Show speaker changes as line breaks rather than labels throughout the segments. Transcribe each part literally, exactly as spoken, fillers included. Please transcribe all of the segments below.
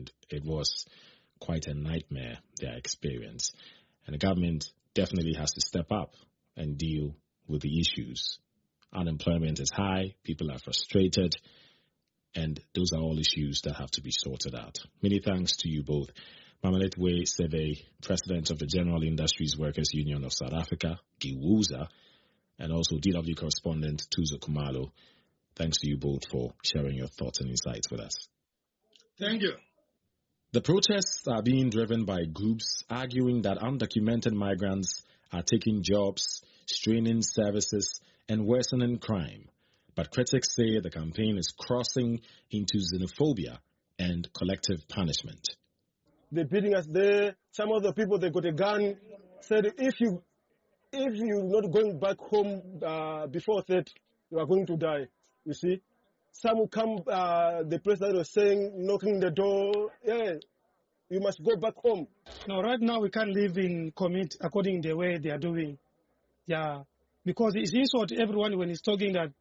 and it was quite a nightmare, their experience. And the government definitely has to step up and deal with the issues. Unemployment is high, people are frustrated, and those are all issues that have to be sorted out. Many thanks to you both. Mameletwe Seve, President of the General Industries Workers Union of South Africa, GIWUSA, and also D W correspondent Tuzo Kumalo. Thanks to you both for sharing your thoughts and insights with us.
Thank you.
The protests are being driven by groups arguing that undocumented migrants are taking jobs, straining services, and worsening crime. But critics say the campaign is crossing into xenophobia and collective punishment.
They're beating us there. Some of the people, they got a gun, said if you if you're not going back home uh, before that, you are going to die, you see. Some will come, uh, the place that was saying, knocking the door, yeah, you must go back home.
No, right now we can't live in commit according to the way they are doing. Yeah, because it's insult everyone when he's talking that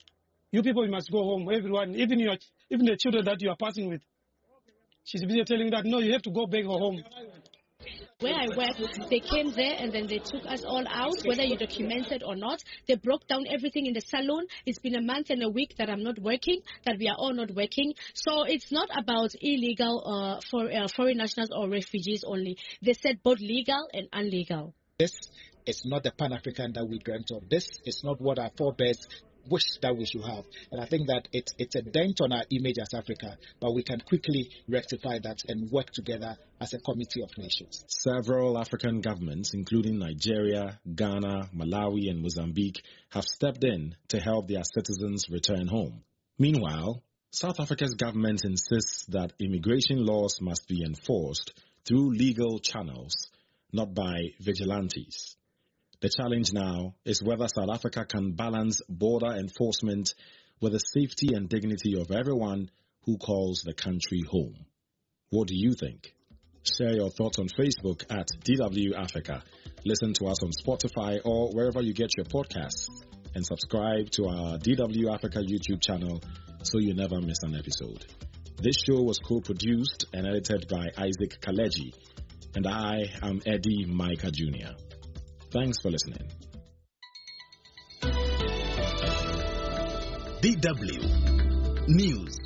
you people must go home, everyone, even your, even the children that you are passing with. She's busy telling that, no, you have to go back home.
Where I work, they came there and then they took us all out, whether you're documented or not. They broke down everything in the salon. It's been a month and a week that I'm not working, that we are all not working. So it's not about illegal uh, for uh, foreign nationals or refugees only. They said both legal and illegal.
This is not the Pan-African that we dreamt of. This is not what our forebears wish that we should have. And I think that it's, it's a dent on our image as Africa, but we can quickly rectify that and work together as a committee of nations.
Several African governments, including Nigeria, Ghana, Malawi, and Mozambique, have stepped in to help their citizens return home. Meanwhile, South Africa's government insists that immigration laws must be enforced through legal channels, not by vigilantes. The challenge now is whether South Africa can balance border enforcement with the safety and dignity of everyone who calls the country home. What do you think? Share your thoughts on Facebook at D W Africa. Listen to us on Spotify or wherever you get your podcasts. And subscribe to our D W Africa YouTube channel so you never miss an episode. This show was co-produced and edited by Isaac Kaleji. And I am Eddie Micah Junior Thanks for listening.
D W News.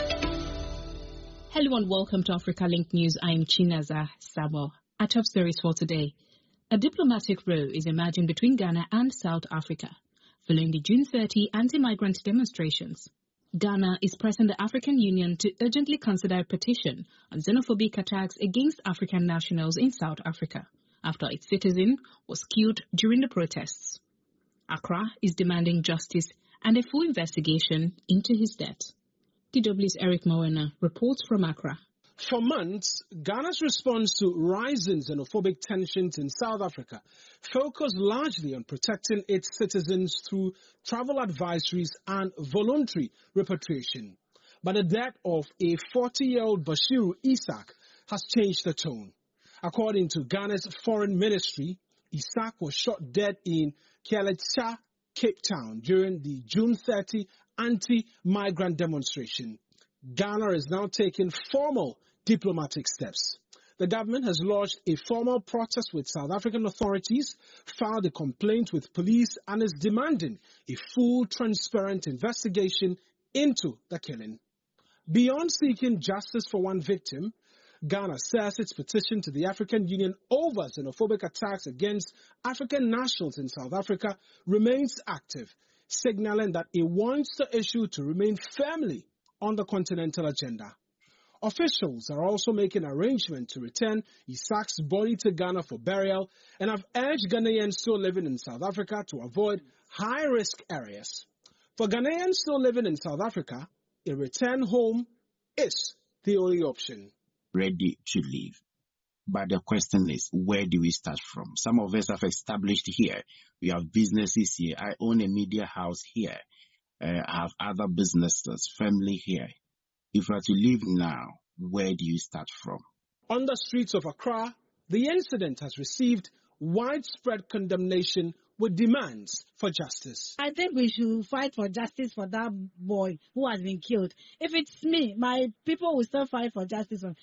Hello and welcome to Africa Link News. I'm Chinaza Sabo. Our top stories for today. A diplomatic row is emerging between Ghana and South Africa following the June thirtieth anti-migrant demonstrations. Ghana is pressing the African Union to urgently consider a petition on xenophobic attacks against African nationals in South Africa after its citizen was killed during the protests. Accra is demanding justice and a full investigation into his death. D W's Eric Mawena reports from Accra.
For months, Ghana's response to rising xenophobic tensions in South Africa focused largely on protecting its citizens through travel advisories and voluntary repatriation. But the death of a forty-year-old Bashiru Isaac has changed the tone. According to Ghana's foreign ministry, Isaac was shot dead in Kielecha, Cape Town during the June thirtieth anti-migrant demonstration. Ghana is now taking formal diplomatic steps. The government has lodged a formal protest with South African authorities, filed a complaint with police, and is demanding a full, transparent investigation into the killing. Beyond seeking justice for one victim, Ghana says its petition to the African Union over xenophobic attacks against African nationals in South Africa remains active, signaling that it wants the issue to remain firmly on the continental agenda. Officials are also making arrangements to return Isaac's body to Ghana for burial and have urged Ghanaians still living in South Africa to avoid high-risk areas. For Ghanaians still living in South Africa, a return home is the only option.
Ready to leave. But the question is, where do we start from? Some of us have established here. We have businesses here. I own a media house here. Uh, I have other businesses, family here. If we are to leave now, where do you start from?
On the streets of Accra, the incident has received widespread condemnation with demands for justice.
I think we should fight for justice for that boy who has been killed. If it's me, my people will still fight for justice for him.